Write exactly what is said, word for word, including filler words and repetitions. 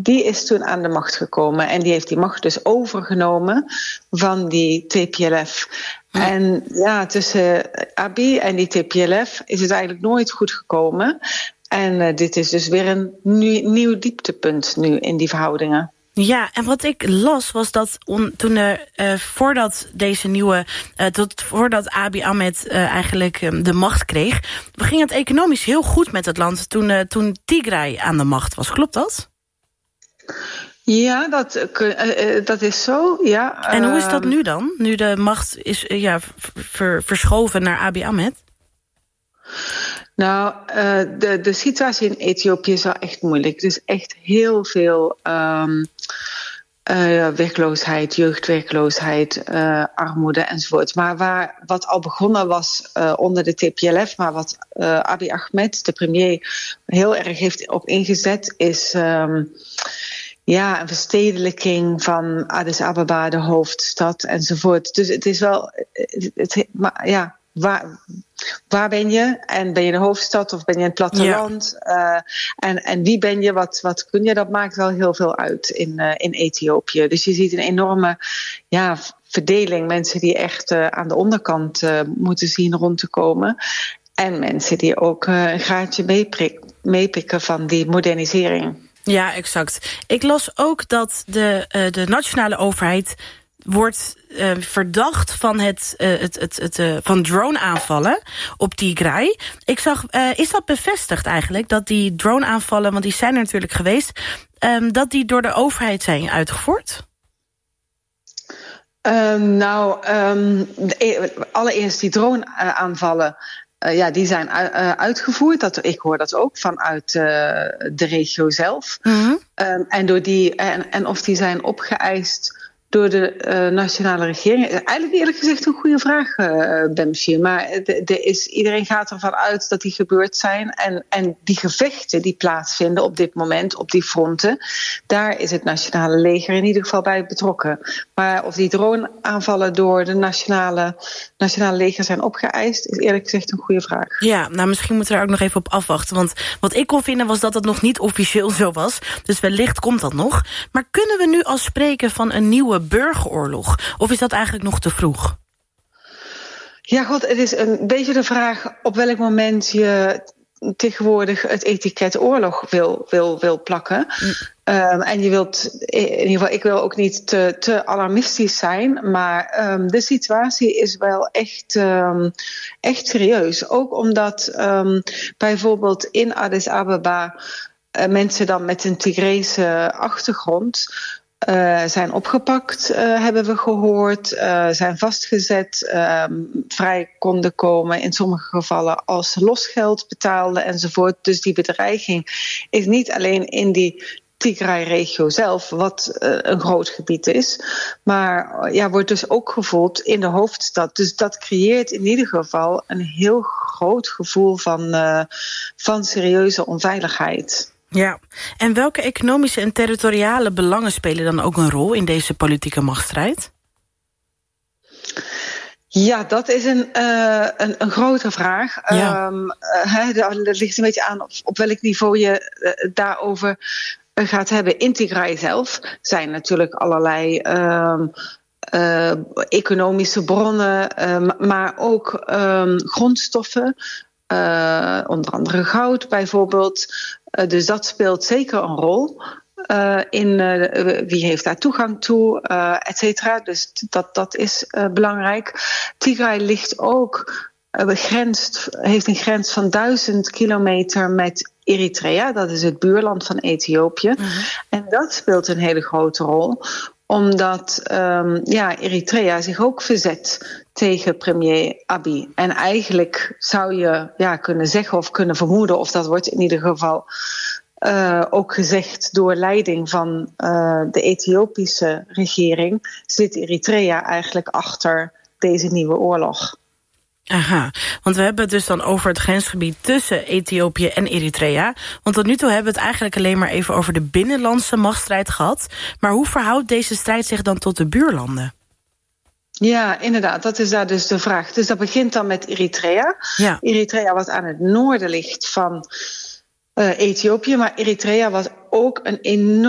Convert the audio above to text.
die is toen aan de macht gekomen. En die heeft die macht dus overgenomen van die T P L F. Ja. En ja, tussen Abiy en die T P L F is het eigenlijk nooit goed gekomen. En uh, dit is dus weer een nu, nieuw dieptepunt nu in die verhoudingen. Ja, en wat ik las was dat on, toen er uh, voordat deze nieuwe, uh, tot, voordat Abiy Ahmed uh, eigenlijk um, de macht kreeg, ging het economisch heel goed met het land toen, uh, toen Tigray aan de macht was. Klopt dat? Ja, dat, uh, uh, dat is zo, ja. En hoe is dat nu dan? Nu de macht is uh, ja, ver, verschoven naar Abiy Ahmed? Nou, uh, de, de situatie in Ethiopië is wel echt moeilijk. Er is echt heel veel um, uh, werkloosheid, jeugdwerkloosheid, uh, armoede enzovoort. Maar waar, wat al begonnen was uh, onder de T P L F, maar wat uh, Abiy Ahmed, de premier, heel erg heeft op ingezet, is Um, Ja, een verstedelijking van Addis Ababa, de hoofdstad, enzovoort. Dus het is wel, het, het, maar ja, waar, waar ben je? En ben je de hoofdstad of ben je in het platteland? Ja. Uh, en, en wie ben je? Wat, wat kun je? Dat maakt wel heel veel uit in, uh, in Ethiopië. Dus je ziet een enorme ja, verdeling. Mensen die echt uh, aan de onderkant uh, moeten zien rond te komen. En mensen die ook uh, een gaatje meeprik, meepikken van die modernisering. Ja, exact. Ik las ook dat de, uh, de nationale overheid wordt uh, verdacht van het, uh, het, het, het uh, van drone-aanvallen op Tigray. Ik zag, uh, is dat bevestigd eigenlijk, dat die drone-aanvallen, want die zijn er natuurlijk geweest, um, dat die door de overheid zijn uitgevoerd? Uh, nou, um, de, allereerst die drone-aanvallen. Uh, ja, die zijn uh, uitgevoerd. Dat, ik hoor dat ook vanuit uh, de regio zelf. Mm-hmm. Um, en, door die, en, en of die zijn opgeëist door de uh, nationale regering. Eigenlijk eerlijk gezegd een goede vraag, uh, Bemshir. Maar de, de is, iedereen gaat ervan uit dat die gebeurd zijn. En, en die gevechten die plaatsvinden op dit moment op die fronten, daar is het nationale leger in ieder geval bij betrokken. Maar of die drone-aanvallen door de nationale, nationale leger zijn opgeëist, is eerlijk gezegd een goede vraag. Ja, nou misschien moeten we er ook nog even op afwachten. Want wat ik kon vinden was dat het nog niet officieel zo was. Dus wellicht komt dat nog. Maar kunnen we nu al spreken van een nieuwe burgeroorlog? Of is dat eigenlijk nog te vroeg? Ja, god, het is een beetje de vraag op welk moment je tegenwoordig het etiket oorlog wil, wil, wil plakken. Mm. Um, en je wilt, in ieder geval, ik wil ook niet te, te alarmistisch zijn, maar um, de situatie is wel echt, um, echt serieus. Ook omdat um, bijvoorbeeld in Addis Ababa uh, mensen dan met een Tigrese achtergrond Uh, zijn opgepakt, uh, hebben we gehoord, uh, zijn vastgezet, uh, vrij konden komen in sommige gevallen als losgeld betaalden enzovoort. Dus die bedreiging is niet alleen in die Tigray-regio zelf, wat uh, een groot gebied is, maar uh, ja, wordt dus ook gevoeld in de hoofdstad. Dus dat creëert in ieder geval een heel groot gevoel van, uh, van serieuze onveiligheid. Ja, en welke economische en territoriale belangen spelen dan ook een rol in deze politieke machtsstrijd? Ja, dat is een, uh, een, een grote vraag. Ja. Um, uh, dat ligt een beetje aan op, op welk niveau je uh, daarover uh, gaat hebben. In Tigray zelf zijn natuurlijk allerlei Um, Uh, economische bronnen, uh, maar ook um, grondstoffen. Uh, onder andere goud bijvoorbeeld. Uh, dus dat speelt zeker een rol. Uh, in uh, wie heeft daar toegang toe, uh, et cetera. Dus dat, dat is uh, belangrijk. Tigray ligt ook, uh, begrenst, heeft een grens van duizend kilometer met Eritrea. Dat is het buurland van Ethiopië. Mm-hmm. En dat speelt een hele grote rol, omdat um, ja, Eritrea zich ook verzet tegen premier Abiy. En eigenlijk zou je ja, kunnen zeggen of kunnen vermoeden, of dat wordt in ieder geval uh, ook gezegd door leiding van uh, de Ethiopische regering, zit Eritrea eigenlijk achter deze nieuwe oorlog. Aha, want we hebben het dus dan over het grensgebied tussen Ethiopië en Eritrea. Want tot nu toe hebben we het eigenlijk alleen maar even over de binnenlandse machtsstrijd gehad. Maar hoe verhoudt deze strijd zich dan tot de buurlanden? Ja, inderdaad, dat is daar dus de vraag. Dus dat begint dan met Eritrea. Ja. Eritrea wat aan het noorden ligt van uh, Ethiopië. Maar Eritrea was ook een enorm